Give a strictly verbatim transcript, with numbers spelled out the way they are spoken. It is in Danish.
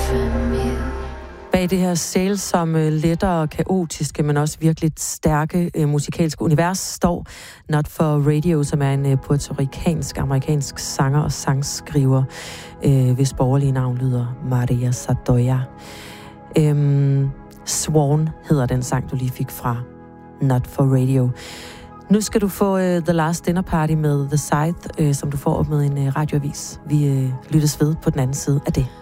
Bag det her sælsomme, lettere, kaotiske, men også virkelig stærke øh, musikalske univers står Not for Radio, som er en øh, puerto-ricansk-amerikansk sanger og sangskriver, øh, hvis borgerlige navn lyder Maria Sadoya. Øhm, Sworn hedder den sang, du lige fik fra Not for Radio. Nu skal du få uh, The Last Dinner Party med The Scythe, uh, som du får op med en uh, radioavis. Vi uh, lyttes ved på den anden side af det.